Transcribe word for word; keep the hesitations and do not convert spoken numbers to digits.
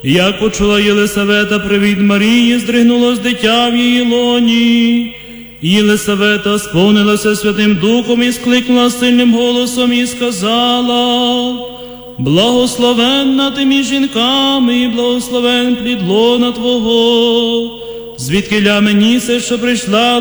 Як почула Єлисавета привід Марії, здригнулось дитя в її лоні. Єлисавета сповнилася Святим Духом і скликнула сильним голосом і сказала: «Благословенна ти між жінками, і благословен плід лона Твого, звідкиля мені це, що прийшла